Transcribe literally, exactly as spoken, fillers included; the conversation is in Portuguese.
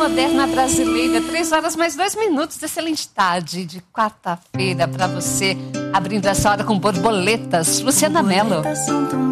moderna brasileira. Três horas mais dois minutos. Excelente tarde de quarta-feira para você. Abrindo essa hora com borboletas. Luciana Mello.